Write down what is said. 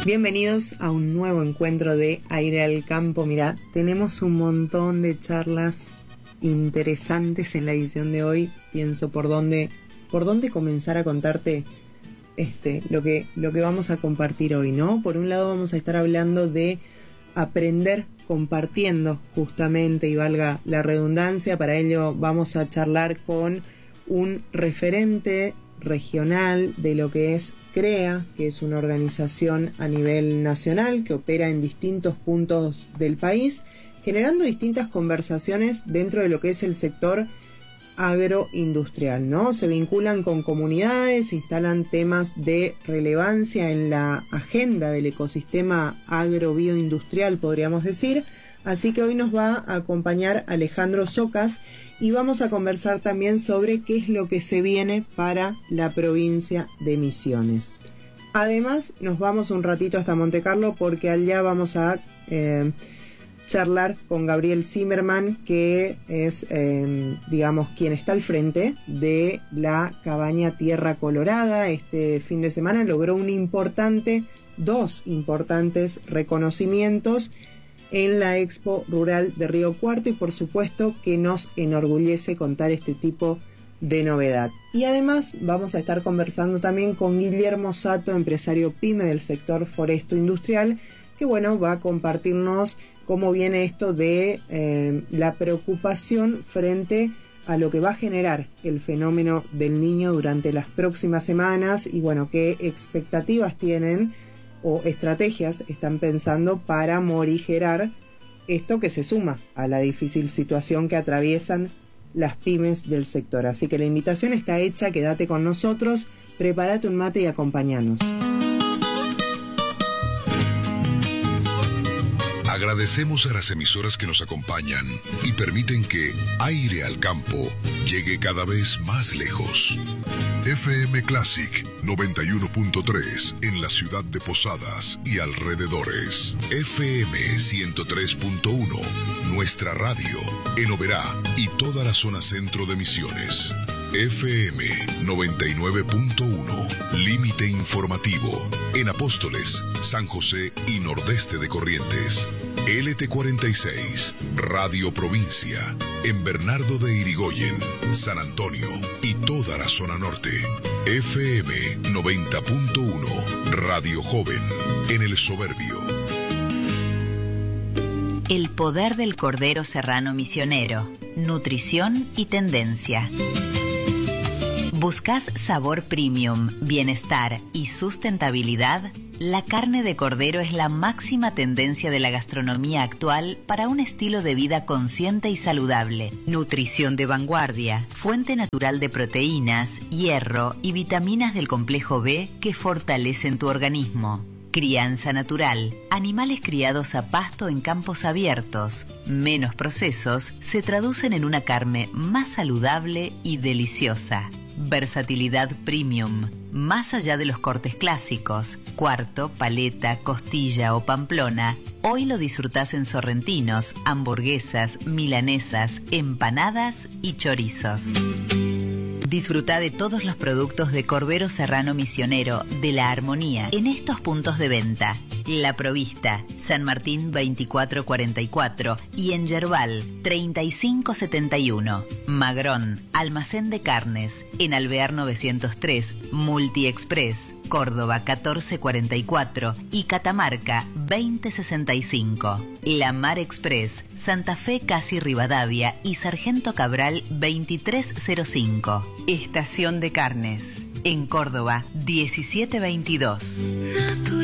Bienvenidos a un nuevo encuentro de Aire al Campo. Mirá, tenemos un montón de charlas interesantes en la edición de hoy. Pienso por dónde comenzar a contarte lo que vamos a compartir hoy, ¿no? Por un lado vamos a estar hablando de aprender compartiendo, justamente, y valga la redundancia. Para ello vamos a charlar con un referente regional de lo que es CREA, que es una organización a nivel nacional que opera en distintos puntos del país, generando distintas conversaciones dentro de lo que es el sector agroindustrial, ¿no? Se vinculan con comunidades, instalan temas de relevancia en la agenda del ecosistema agrobioindustrial, podríamos decir. Así que hoy nos va a acompañar Alejandro Socas y vamos a conversar también sobre qué es lo que se viene para la provincia de Misiones. Además, nos vamos un ratito hasta Montecarlo porque allá vamos a charlar con Gabriel Zimmerman, que es, quien está al frente de la cabaña Tierra Colorada. Este fin de semana logró dos importantes reconocimientos en la Expo Rural de Río Cuarto, y por supuesto que nos enorgullece contar este tipo de novedad. Y además vamos a estar conversando también con Guillermo Sato, empresario pyme del sector foresto industrial, que va a compartirnos cómo viene esto de la preocupación frente a lo que va a generar el fenómeno del Niño durante las próximas semanas y qué expectativas tienen o estrategias están pensando para morigerar esto que se suma a la difícil situación que atraviesan las pymes del sector. Así que la invitación está hecha, quédate con nosotros, prepárate un mate y acompáñanos. Agradecemos a las emisoras que nos acompañan y permiten que Aire al Campo llegue cada vez más lejos. FM Classic 91.3 en la ciudad de Posadas y alrededores. FM 103.1, nuestra radio, en Oberá y toda la zona centro de Misiones. FM 99.1, límite informativo, en Apóstoles, San José y nordeste de Corrientes. LT46, Radio Provincia, en Bernardo de Irigoyen, San Antonio y toda la zona norte. FM 90.1, Radio Joven, en El Soberbio. El poder del cordero serrano misionero, nutrición y tendencia. ¿Buscas sabor premium, bienestar y sustentabilidad? La carne de cordero es la máxima tendencia de la gastronomía actual para un estilo de vida consciente y saludable. Nutrición de vanguardia, fuente natural de proteínas, hierro y vitaminas del complejo B que fortalecen tu organismo. Crianza natural, animales criados a pasto en campos abiertos, menos procesos, se traducen en una carne más saludable y deliciosa. Versatilidad premium, más allá de los cortes clásicos, cuarto, paleta, costilla o pamplona, hoy lo disfrutás en sorrentinos, hamburguesas, milanesas, empanadas y chorizos. Disfruta de todos los productos de Cordero Serrano Misionero de La Armonía en estos puntos de venta: La Provista, San Martín 2444 y en Yerbal 3571. Magrón, Almacén de Carnes, en Alvear 903, Multi Express, Córdoba 1444 y Catamarca 2065. La Mar Express, Santa Fe Casi Rivadavia y Sargento Cabral 2305. Estación de Carnes, en Córdoba 1722.